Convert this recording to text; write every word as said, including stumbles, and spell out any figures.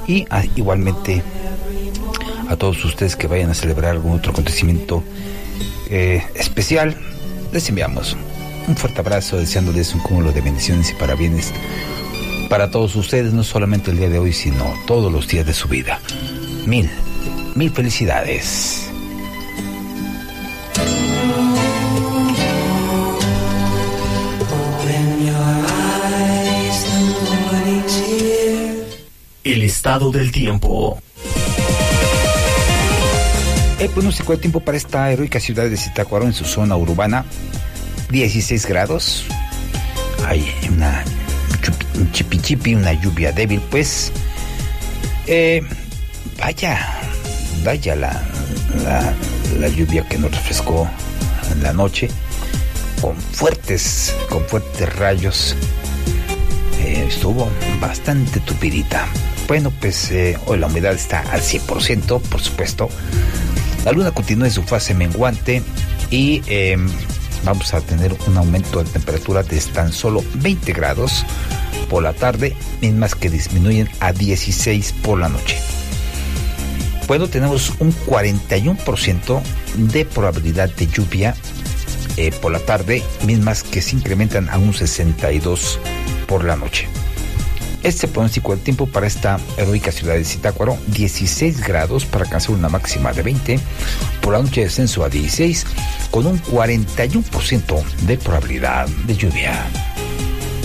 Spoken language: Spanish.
Y a, igualmente a todos ustedes que vayan a celebrar algún otro acontecimiento eh, especial, les enviamos un fuerte abrazo, deseándoles un cúmulo de bendiciones y parabienes para todos ustedes, no solamente el día de hoy, sino todos los días de su vida. Mil, mil felicidades. El estado del tiempo. El pronóstico del tiempo para esta heroica ciudad de Zitácuaro, en su zona urbana, dieciséis grados. Hay una un chipichipi, una lluvia débil, pues. Eh, vaya, vaya la, la, la lluvia que nos refrescó en la noche, con fuertes, con fuertes rayos. Eh, estuvo bastante tupidita. Bueno, pues eh, hoy la humedad está al cien por ciento, por supuesto. La luna continúa en su fase menguante y eh, vamos a tener un aumento de temperatura de tan solo veinte grados por la tarde, mismas que disminuyen a dieciséis por la noche. Bueno, tenemos un cuarenta y uno por ciento de probabilidad de lluvia eh, por la tarde, mismas que se incrementan a un sesenta y dos por la noche. Este pronóstico del tiempo para esta heroica ciudad de Zitácuaro: dieciséis grados para alcanzar una máxima de veinte, por la noche descenso a dieciséis, con un cuarenta y uno por ciento de probabilidad de lluvia.